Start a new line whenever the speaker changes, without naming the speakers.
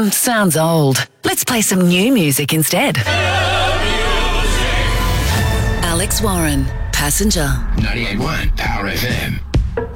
Sounds old. Let's play some new music instead. Alex Warren, Passenger.
98.1 Power FM.